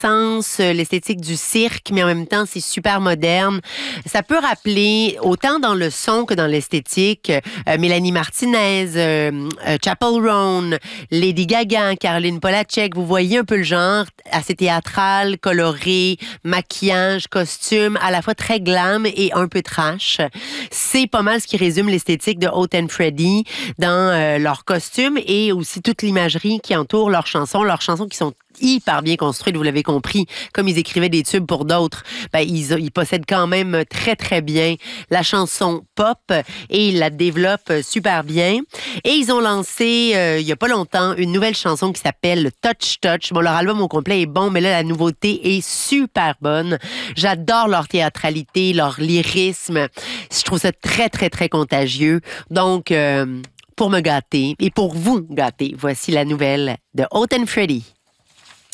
l'esthétique du cirque, mais en même temps, c'est super moderne. Ça peut rappeler, autant dans le son que dans l'esthétique, Mélanie Martinez, Chappell Roan, Lady Gaga, Caroline Polachek. Vous voyez un peu le genre, assez théâtral, coloré, maquillage, costume, à la fois très glam et un peu trash. C'est pas mal ce qui résume l'esthétique de Haute and Freddy dans leurs costumes et aussi toute l'imagerie qui entoure leurs chansons qui sont hyper bien construites, vous l'avez compris. Comme ils écrivaient des tubes pour d'autres, ils possèdent quand même très, très bien la chanson pop et ils la développent super bien. Et ils ont lancé, il y a pas longtemps, une nouvelle chanson qui s'appelle Touch Touch. Bon, leur album au complet est bon, mais là, la nouveauté est super bonne. J'adore leur théâtralité, leur lyrisme. Je trouve ça très, très, très contagieux. Donc, pour me gâter et pour vous gâter, voici la nouvelle de Haute and Freddy.